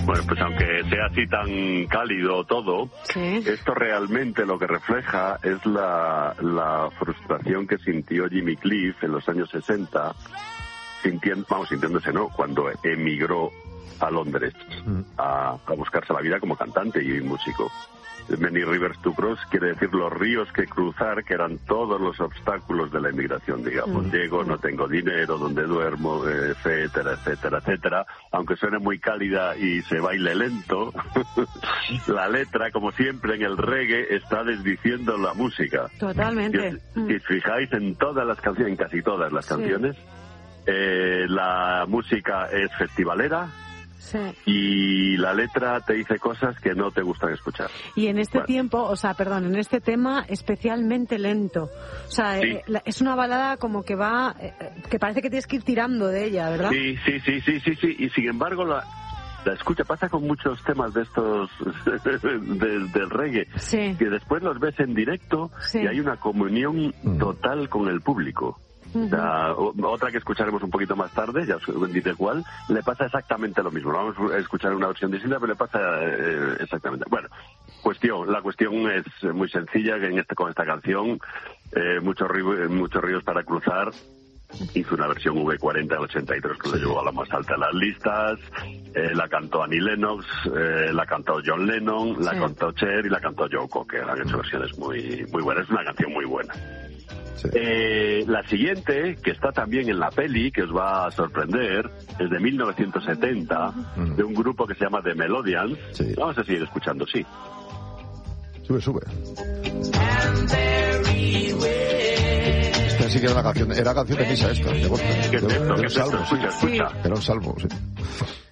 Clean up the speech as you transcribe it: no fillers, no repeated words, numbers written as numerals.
Bueno, pues aunque sea así tan cálido todo, sí, esto realmente lo que refleja es la frustración que sintió Jimmy Cliff en los años 60, sintiéndose, ¿no?, cuando emigró a Londres a buscarse la vida como cantante y músico. Many rivers to cross quiere decir los ríos que cruzar, que eran todos los obstáculos de la inmigración, digamos. Llego, no tengo dinero, donde duermo, etcétera, etcétera, etcétera. Aunque suene muy cálida y se baile lento, la letra, como siempre en el reggae, está desdiciendo la música. Totalmente. Si os fijáis en todas las canciones, en casi todas las canciones, la música es festivalera. Sí. Y la letra te dice cosas que no te gustan escuchar. Y en este tiempo, en este tema especialmente lento. O sea, sí, es una balada como que va, que parece que tienes que ir tirando de ella, ¿verdad? Sí. Y sin embargo la escucha, pasa con muchos temas de estos del reggae, sí, que después los ves en directo, sí, y hay una comunión total con el público. O sea, otra que escucharemos un poquito más tarde, ya os diré cuál, le pasa exactamente lo mismo. Vamos a escuchar una versión distinta, pero le pasa exactamente. Bueno, la cuestión es muy sencilla, que con esta canción, muchos ríos para cruzar. Hizo una versión V40 del 83 que lo llevó a la más alta de las listas. La cantó Annie Lennox, la cantó John Lennon, la cantó Cher y la cantó Yoko, que han hecho versiones muy, muy buenas. Es una canción muy buena. Sí. La siguiente, que está también en la peli, que os va a sorprender, es de 1970, de un grupo que se llama The Melodians. Sí. Vamos a seguir escuchando, sí. Sube. Esta sí que era canción de misa esta, de gospel. ¿Qué es esto? Era un salmo, escucha. Era un salmo, sí.